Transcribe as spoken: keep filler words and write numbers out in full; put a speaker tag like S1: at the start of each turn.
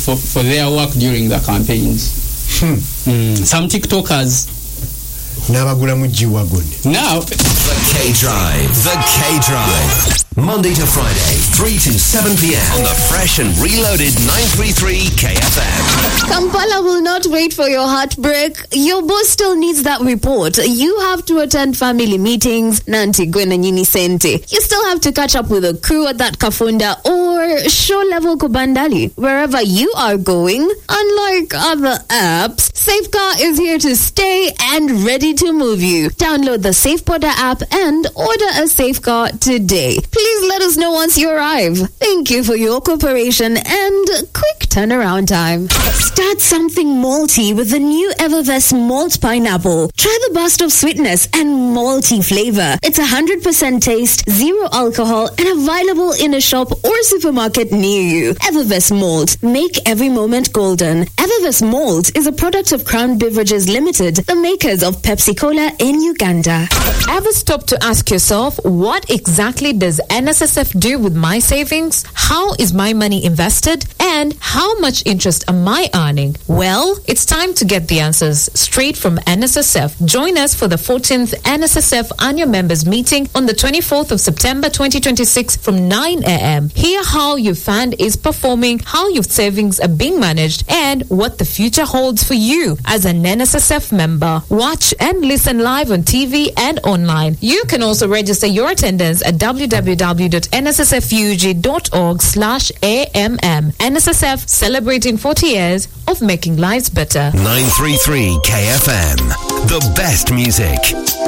S1: for, for their work during the campaigns.
S2: Hmm.
S1: Mm. Some TikTokers.
S2: N'abagula mu G-Wagon.
S1: Now.
S3: The K-Drive. The K-Drive. Monday to Friday, three to seven p.m. on the fresh and reloaded nine thirty-three K F M.
S4: Kampala will not wait for your heartbreak. Your boss still needs that report. You have to attend family meetings. Nanti Gwena Nyini Sente. You still have to catch up with a crew at that Kafunda or show level Kubandali. Wherever you are going, unlike other apps, Safecar is here to stay and ready to move you. Download the SafePodder app and order a Safecar today. Please let us know once you arrive. Thank you for your cooperation and quick turnaround time. Start something malty with the new Evervest Malt Pineapple. Try the burst of sweetness and malty flavor. It's one hundred percent taste, zero alcohol, and available in a shop or supermarket near you. Evervest Malt. Make every moment golden. Evervest Malt is a product of Crown Beverages Limited, the makers of Pepsi Cola in Uganda.
S5: Ever stop to ask yourself, what exactly does N S S F do with my savings? How is my money invested? And how much interest am I earning? Well, it's time to get the answers straight from N S S F. Join us for the fourteenth N S S F Annual Members Meeting on the twenty-fourth of September twenty twenty-six from nine a.m. Hear how your fund is performing, how your savings are being managed, and what the future holds for you as an N S S F member. Watch and listen live on T V and online. You can also register your attendance at w w w dot n s s f u g dot org slash a m m. N S S F celebrating forty years of making lives better.
S3: nine thirty-three K F M. The best music.